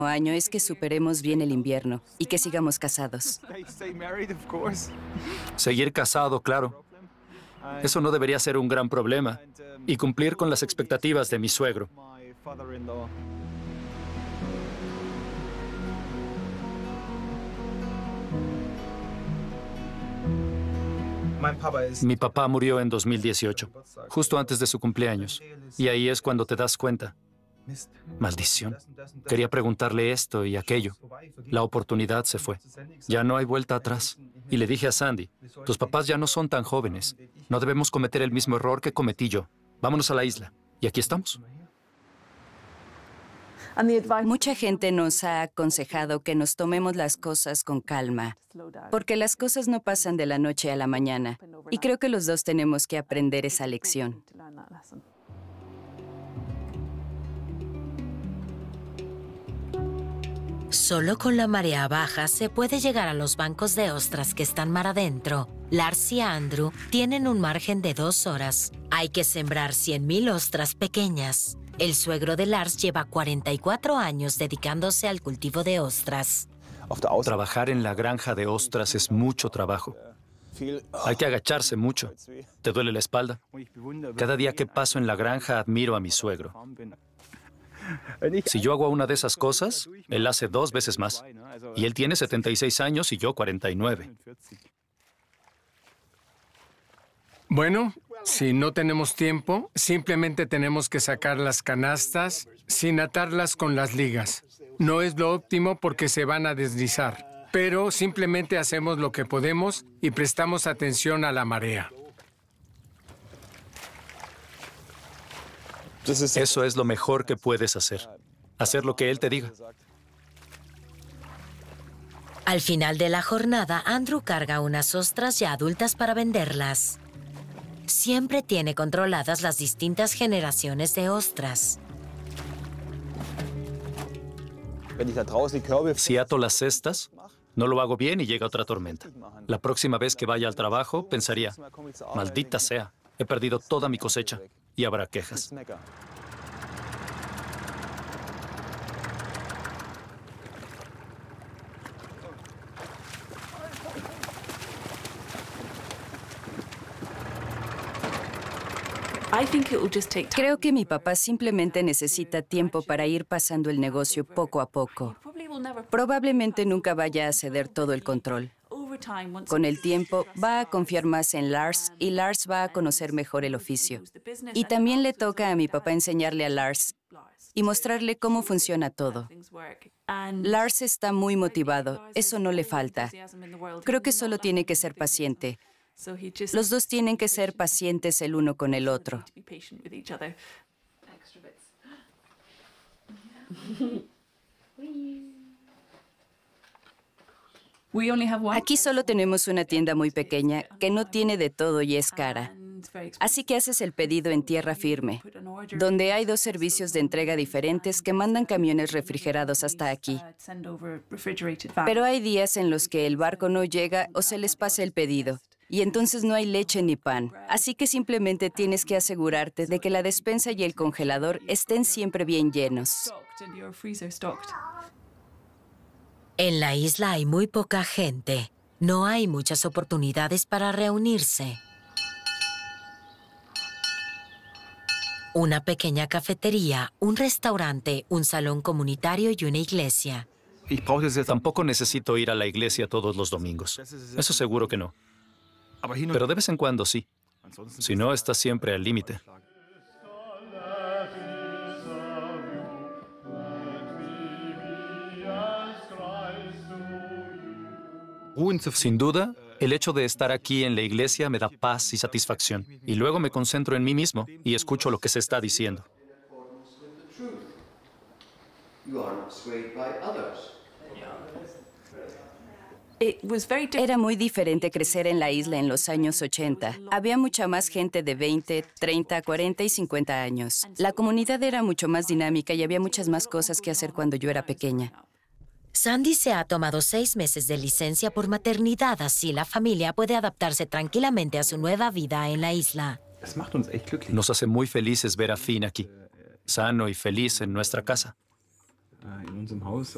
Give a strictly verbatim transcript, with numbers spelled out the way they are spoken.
año es que superemos bien el invierno y que sigamos casados. Seguir casado, claro. Eso no debería ser un gran problema. Y cumplir con las expectativas de mi suegro. Mi papá murió en dos mil dieciocho, justo antes de su cumpleaños. Y ahí es cuando te das cuenta. Maldición. Quería preguntarle esto y aquello. La oportunidad se fue. Ya no hay vuelta atrás. Y le dije a Sandy, tus papás ya no son tan jóvenes. No debemos cometer el mismo error que cometí yo. Vámonos a la isla. Y aquí estamos. Mucha gente nos ha aconsejado que nos tomemos las cosas con calma, porque las cosas no pasan de la noche a la mañana. Y creo que los dos tenemos que aprender esa lección. Solo con la marea baja se puede llegar a los bancos de ostras que están mar adentro. Lars y Andrew tienen un margen de dos horas. Hay que sembrar cien mil ostras pequeñas. El suegro de Lars lleva cuarenta y cuatro años dedicándose al cultivo de ostras. Trabajar en la granja de ostras es mucho trabajo. Hay que agacharse mucho. ¿Te duele la espalda? Cada día que paso en la granja admiro a mi suegro. Si yo hago una de esas cosas, él hace dos veces más. Y él tiene setenta y seis años y yo cuarenta y nueve. Bueno, si no tenemos tiempo, simplemente tenemos que sacar las canastas sin atarlas con las ligas. No es lo óptimo porque se van a deslizar, pero simplemente hacemos lo que podemos y prestamos atención a la marea. Eso es lo mejor que puedes hacer. Hacer lo que él te diga. Al final de la jornada, Andrew carga unas ostras ya adultas para venderlas. Siempre tiene controladas las distintas generaciones de ostras. Si ato las cestas, no lo hago bien y llega otra tormenta. La próxima vez que vaya al trabajo, pensaría, maldita sea, he perdido toda mi cosecha. Y habrá quejas. Creo que mi papá simplemente necesita tiempo para ir pasando el negocio poco a poco. Probablemente nunca vaya a ceder todo el control. Con el tiempo, va a confiar más en Lars y Lars va a conocer mejor el oficio. Y también le toca a mi papá enseñarle a Lars y mostrarle cómo funciona todo. Lars está muy motivado, eso no le falta. Creo que solo tiene que ser paciente. Los dos tienen que ser pacientes el uno con el otro. Aquí solo tenemos una tienda muy pequeña que no tiene de todo y es cara. Así que haces el pedido en tierra firme, donde hay dos servicios de entrega diferentes que mandan camiones refrigerados hasta aquí. Pero hay días en los que el barco no llega o se les pasa el pedido, y entonces no hay leche ni pan. Así que simplemente tienes que asegurarte de que la despensa y el congelador estén siempre bien llenos. En la isla hay muy poca gente. No hay muchas oportunidades para reunirse. Una pequeña cafetería, un restaurante, un salón comunitario y una iglesia. Tampoco necesito ir a la iglesia todos los domingos. Eso seguro que no. Pero de vez en cuando sí. Si no, estás siempre al límite. Sin duda, el hecho de estar aquí en la iglesia me da paz y satisfacción. Y luego me concentro en mí mismo y escucho lo que se está diciendo. Era muy diferente crecer en la isla en los años ochenta. Había mucha más gente de veinte, treinta, cuarenta y cincuenta años. La comunidad era mucho más dinámica y había muchas más cosas que hacer cuando yo era pequeña. Sandy se ha tomado seis meses de licencia por maternidad, así la familia puede adaptarse tranquilamente a su nueva vida en la isla. Nos hace muy felices ver a Finn aquí, sano y feliz en nuestra casa.